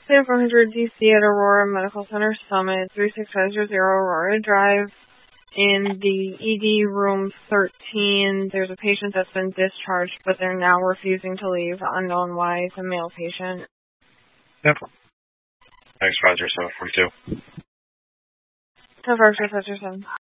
San 400 DC at Aurora Medical Center Summit, 36500 Aurora Drive. In the ED room 13, there's a patient that's been discharged, but they're now refusing to leave. Unknown why. It's a male patient. Yep. Thanks, Roger. 742. 10 Fox,